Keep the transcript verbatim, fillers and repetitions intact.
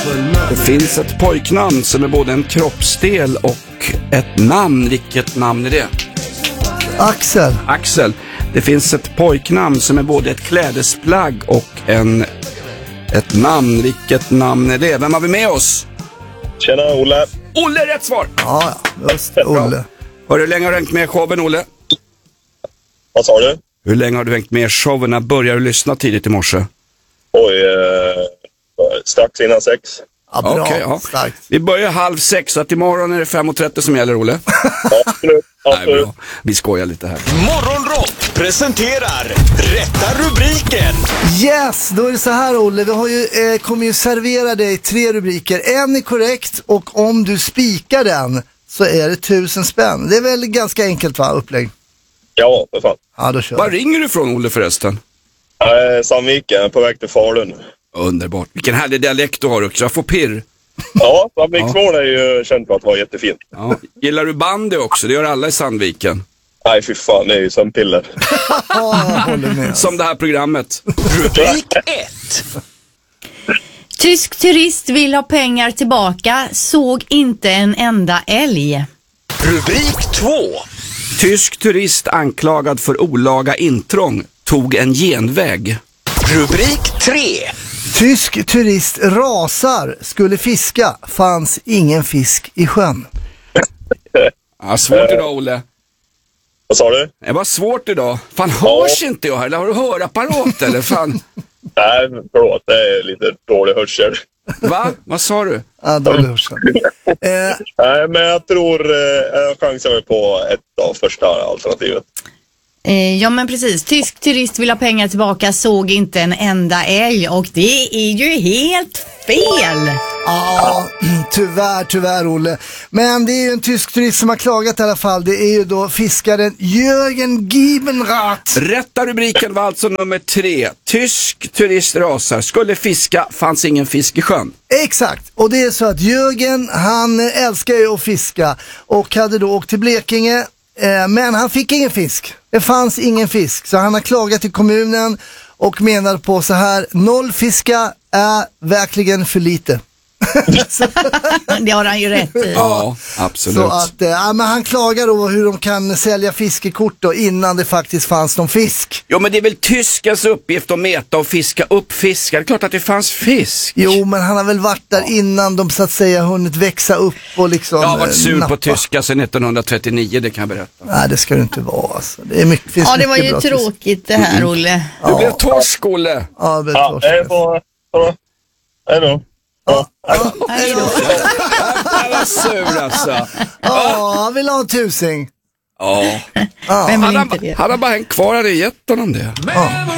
Det finns ett pojknamn som är både en kroppsdel och ett namn. Vilket namn är det? Axel. Axel. Det finns ett pojknamn som är både ett klädesplagg och en, ett namn. Vilket namn är det? Vem har vi med oss? Tjena, Olle. Olle, rätt svar! Ja, just Olle. Hur länge har du hängt med i showen, Olle? Vad sa du? Hur länge har du hängt med i showen? När började du lyssna tidigt i morse? Oj, eh, strax innan sex. Ja, bra. Okay, ja. Starkt. Vi börjar halv sex, så att imorgon är det fem och trettio som gäller, Olle. Absolut, absolut. Nej, vi skojar lite här. Morgonrock presenterar rätta rubriken. Yes, då är det så här, Olle. Vi har ju, eh, kommer ju servera dig tre rubriker. En är korrekt och om du spikar den så är det tusen spänn. Det är väl ganska enkelt, va, upplägg? Ja, för fan. Ja, då kör Var vi. ringer du från, Olle, förresten? Eh, Sandviken, på väg till Falun. Underbart. Vilken härlig dialekt du har också. Jag får pirr. Ja, Sandviksmål är ju känt för att vara jättefint. Ja. Gillar du bandy också? Det gör alla i Sandviken. Nej, fy fan, det är ju som piller. Ja, jag håller med. Som det här programmet. Rubrik ett. Tysk turist vill ha pengar tillbaka, såg inte en enda älg. Rubrik två. Tysk turist anklagad för olaga intrång tog en genväg. Rubrik tre. Tysk turist rasar, skulle fiska, fanns ingen fisk i sjön. Ja, svårt idag, Olle. Vad sa du? Det var svårt idag. Fan, hörs inte jag här? Eller har du hörapparat eller? Fan. Nej, förlåt, det är lite dålig hörsel. Va? Vad sa du? Ja, då hörs eh, Nej, men jag tror eh, jag chansar på ett av första alternativet. Eh, ja men precis, tysk turist vill ha pengar tillbaka, såg inte en enda älg, och det är ju helt fel. Ja, tyvärr, tyvärr, Olle. Men det är ju en tysk turist som har klagat i alla fall. Det är ju då fiskaren Jürgen Gibenrath. Rätta rubriken var alltså nummer tre. Tysk turist rasar, skulle fiska, fanns ingen fisk i sjön. Exakt, och det är så att Jürgen, han älskar ju att fiska och hade då åkt till Blekinge, eh, men han fick ingen fisk. Det fanns ingen fisk, så han har klagat till kommunen och menar på så här: noll fiska är verkligen för lite. Det har han ju rätt i. Ja, absolut. Så att, eh, ja, men han klagar då hur de kan sälja fiskekort då innan det faktiskt fanns någon fisk. Jo, men det är väl tyskens uppgift att mäta och fiska upp fiskar. Det är klart att det fanns fisk. Jo, men han har väl varit där innan de så att säga hunnit växa upp och liksom Jag har varit sur nappa. på tyska sedan nittonhundratrettionio, det kan jag berätta. Nej, det ska du inte vara alltså. Det är mycket, finns Ja, det var mycket ju bra tråkigt det här, Olle. Det blev torsk, Olle. Ja, det blev Ja, torsk. det är på... så. Hej då. Ja, Hej då. Jag var sur alltså. ja, han vill ha en tusing. Ja. Vem vill Han inte har, det? han har bara hängt kvar, hade gett honom det. Men